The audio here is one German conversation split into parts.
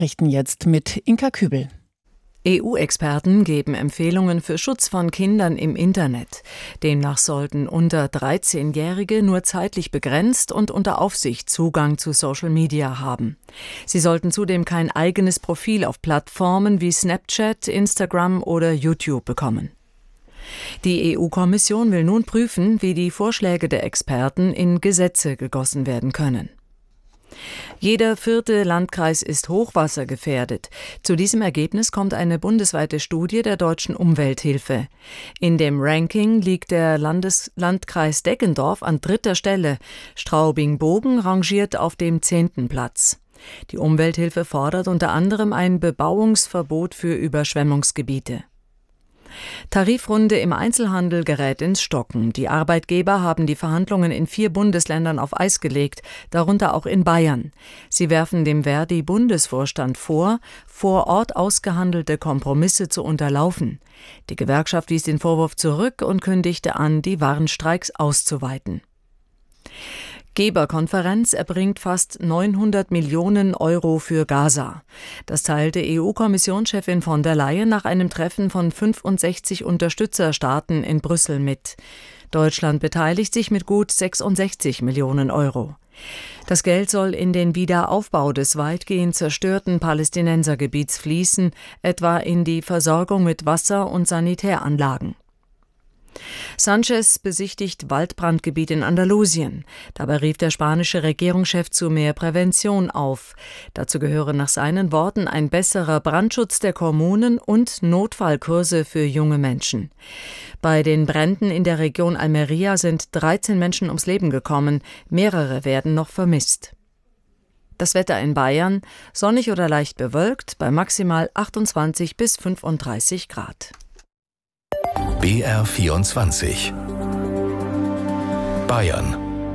Richten jetzt mit Inka Kübel. EU-Experten geben Empfehlungen für Schutz von Kindern im Internet. Demnach sollten unter 13-Jährige nur zeitlich begrenzt und unter Aufsicht Zugang zu Social Media haben. Sie sollten zudem kein eigenes Profil auf Plattformen wie Snapchat, Instagram oder YouTube bekommen. Die EU-Kommission will nun prüfen, wie die Vorschläge der Experten in Gesetze gegossen werden können. Jeder 4. Landkreis ist hochwassergefährdet. Zu diesem Ergebnis kommt eine bundesweite Studie der Deutschen Umwelthilfe. In dem Ranking liegt der Landkreis Deggendorf an 3. Stelle. Straubing-Bogen rangiert auf dem 10. Platz. Die Umwelthilfe fordert unter anderem ein Bebauungsverbot für Überschwemmungsgebiete. Tarifrunde im Einzelhandel gerät ins Stocken. Die Arbeitgeber haben die Verhandlungen in 4 Bundesländern auf Eis gelegt, darunter auch in Bayern. Sie werfen dem Verdi-Bundesvorstand vor Ort ausgehandelte Kompromisse zu unterlaufen. Die Gewerkschaft wies den Vorwurf zurück und kündigte an, die Warnstreiks auszuweiten. Geberkonferenz erbringt fast 900 Millionen Euro für Gaza. Das teilte EU-Kommissionschefin von der Leyen nach einem Treffen von 65 Unterstützerstaaten in Brüssel mit. Deutschland beteiligt sich mit gut 66 Millionen Euro. Das Geld soll in den Wiederaufbau des weitgehend zerstörten Palästinensergebiets fließen, etwa in die Versorgung mit Wasser- und Sanitäranlagen. Sánchez besichtigt Waldbrandgebiet in Andalusien. Dabei rief der spanische Regierungschef zu mehr Prävention auf. Dazu gehören nach seinen Worten ein besserer Brandschutz der Kommunen und Notfallkurse für junge Menschen. Bei den Bränden in der Region Almería sind 13 Menschen ums Leben gekommen. Mehrere werden noch vermisst. Das Wetter in Bayern: sonnig oder leicht bewölkt, bei maximal 28 bis 35 Grad. BR24 Bayern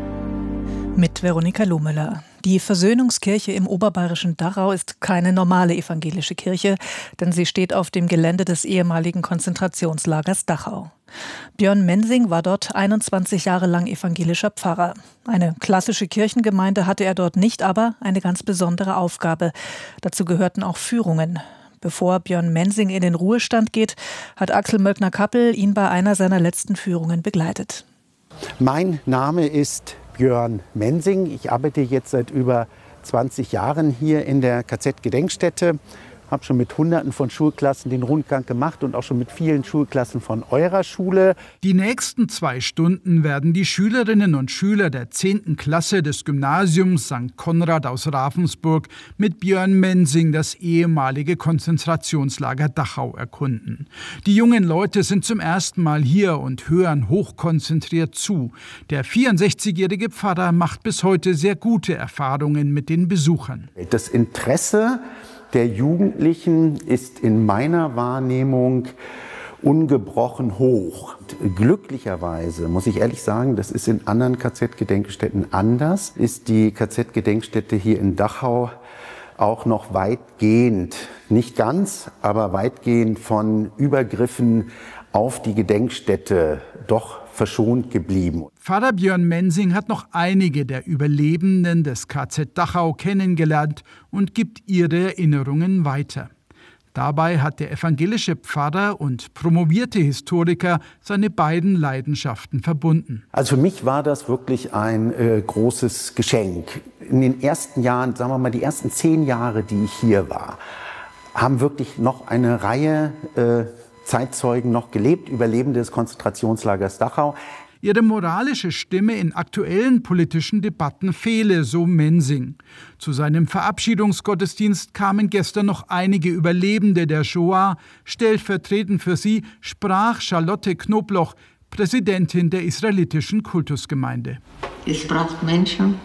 mit Veronika Lohmüller. Die Versöhnungskirche im oberbayerischen Dachau ist keine normale evangelische Kirche, denn sie steht auf dem Gelände des ehemaligen Konzentrationslagers Dachau. Björn Mensing war dort 21 Jahre lang evangelischer Pfarrer. Eine klassische Kirchengemeinde hatte er dort nicht, aber eine ganz besondere Aufgabe. Dazu gehörten auch Führungen. Bevor Björn Mensing in den Ruhestand geht, hat Axel Möckner-Kappel ihn bei einer seiner letzten Führungen begleitet. Mein Name ist Björn Mensing. Ich arbeite jetzt seit über 20 Jahren hier in der KZ-Gedenkstätte. Habe schon mit Hunderten von Schulklassen den Rundgang gemacht und auch schon mit vielen Schulklassen von eurer Schule. Die nächsten 2 Stunden werden die Schülerinnen und Schüler der 10. Klasse des Gymnasiums St. Konrad aus Ravensburg mit Björn Mensing das ehemalige Konzentrationslager Dachau erkunden. Die jungen Leute sind zum ersten Mal hier und hören hochkonzentriert zu. Der 64-jährige Pfarrer macht bis heute sehr gute Erfahrungen mit den Besuchern. Das Interesse der Jugendlichen ist in meiner Wahrnehmung ungebrochen hoch. Und glücklicherweise, muss ich ehrlich sagen, das ist in anderen KZ-Gedenkstätten anders, ist die KZ-Gedenkstätte hier in Dachau auch noch weitgehend, nicht ganz, aber weitgehend von Übergriffen auf die Gedenkstätte doch verschont geblieben. Pfarrer Björn Mensing hat noch einige der Überlebenden des KZ Dachau kennengelernt und gibt ihre Erinnerungen weiter. Dabei hat der evangelische Pfarrer und promovierte Historiker seine beiden Leidenschaften verbunden. Also für mich war das wirklich ein großes Geschenk. In den ersten Jahren, sagen wir mal die ersten 10 Jahre, die ich hier war, haben wirklich noch eine Reihe Zeitzeugen noch gelebt, Überlebende des Konzentrationslagers Dachau. Ihre moralische Stimme in aktuellen politischen Debatten fehle, so Mensing. Zu seinem Verabschiedungsgottesdienst kamen gestern noch einige Überlebende der Shoah. Stellvertretend für sie sprach Charlotte Knobloch, Präsidentin der israelitischen Kultusgemeinde. Es braucht Menschen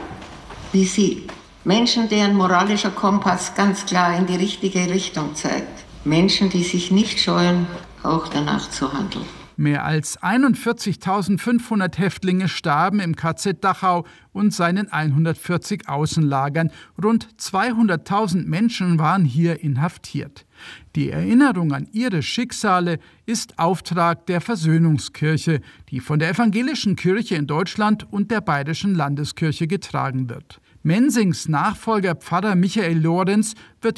wie Sie. Menschen, deren moralischer Kompass ganz klar in die richtige Richtung zeigt. Menschen, die sich nicht scheuen, auch danach zu handeln. Mehr als 41.500 Häftlinge starben im KZ Dachau und seinen 140 Außenlagern. Rund 200.000 Menschen waren hier inhaftiert. Die Erinnerung an ihre Schicksale ist Auftrag der Versöhnungskirche, die von der Evangelischen Kirche in Deutschland und der Bayerischen Landeskirche getragen wird. Mensings Nachfolger Pfarrer Michael Lorenz wird